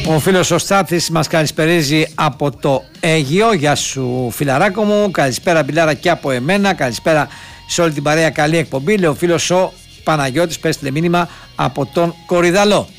Ο φίλος ο Στάθης μας καλησπερίζει από το Αίγυο. Γεια σου φιλαράκο μου. Καλησπέρα Μπιλάρα και από εμένα. Καλησπέρα σε όλη την παρέα. Καλή εκπομπή. Λέει ο φίλος ο Παναγιώτης που έστειλε μήνυμα από τον Κορυδαλό.